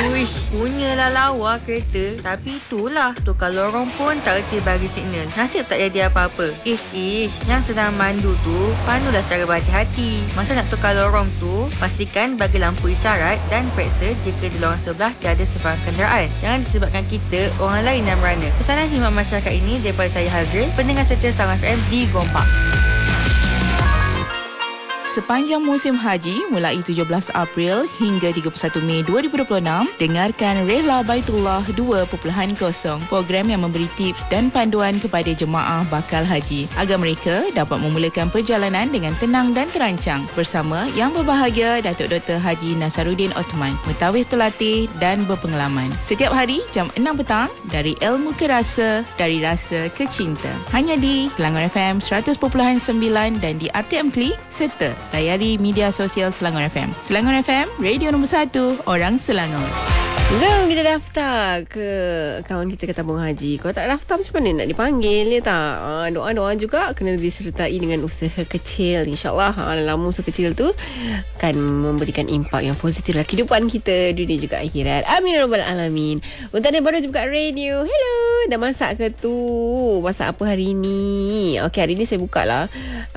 Uish, punyalah lawa kereta. Tapi itulah, tukar lorong pun tak reti bagi signal. Nasib tak jadi apa-apa. Ish, yang sedang mandu tu, pandulah secara berhati-hati. Masa nak tukar lorong tu, pastikan bagi lampu isyarat dan periksa jika di lorong sebelah tiada sebarang kenderaan. Jangan disebabkan kita, orang lain yang merana. Pesanan khidmat masyarakat ini daripada saya Hazril, pendengar setia Slang FM di Gombak. Sepanjang musim haji mulai 17 April hingga 31 Mei 2026, dengarkan Rehla Baitullah 2.0, program yang memberi tips dan panduan kepada jemaah bakal haji agar mereka dapat memulakan perjalanan dengan tenang dan terancang bersama Yang Berbahagia Datuk Dr. Haji Nasaruddin Othman, mentawis terlatih dan berpengalaman. Setiap hari jam 6 petang, dari ilmu ke rasa, dari rasa ke cinta. Hanya di Selangor FM 100.9 dan di RTM Klik serta layari media sosial Selangor FM. Selangor FM, radio nombor 1 orang Selangor. Jom kita daftar ke kawan kita ke tabung haji. Kalau tak daftar macam mana nak dipanggil, ya tak? Doa-doa juga kena disertai dengan usaha kecil. InsyaAllah dalam usaha kecil tu akan memberikan impak yang positif dalam kehidupan kita, dunia juga akhirat. Amin ya rabbal alamin. Untuk anda baru buka radio, hello, dah masak ke tu? Masak apa hari ni? Okey, hari ni saya buka lah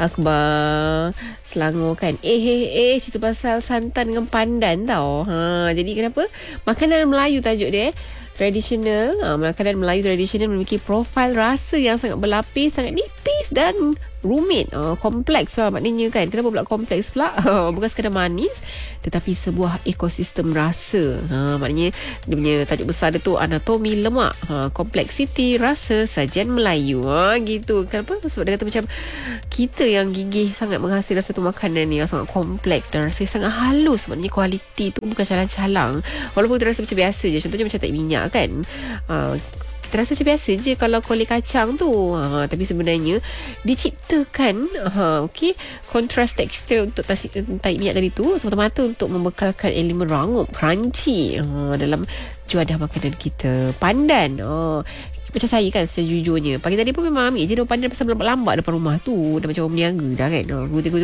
akhbar Selangor kan. Cerita pasal santan dengan pandan tau. Jadi kenapa? Makanan Melayu tajuk dia. Tradisional. Makanan Melayu tradisional memiliki profil rasa yang sangat berlapis, sangat nipis dan rumit. Kompleks lah maknanya kan. Kenapa pula kompleks pula? Bukan sekadar manis, tetapi sebuah ekosistem rasa. Maknanya dia punya tajuk besar dia tu anatomi lemak, kompleksiti rasa sajian Melayu. Gitu. Kenapa? Sebab dia kata macam kita yang gigih sangat menghasil satu makanan ni yang sangat kompleks dan rasanya sangat halus. Maknanya kualiti tu bukan calang-calang. Walaupun terasa macam biasa je. Contohnya macam tak minyak kan. Terasa macam biasa je kalau kuali kacang tu. Tapi sebenarnya diciptakan kontras tekstur untuk tahi minyak tadi tu semata-mata untuk membekalkan elemen rangup, crunchy dalam juadah makanan kita. Pandan. Macam saya kan sejujurnya, pagi tadi pun memang ambil je pandan pasal lambat-lambat depan rumah tu. Dah macam orang berniaga dah kan.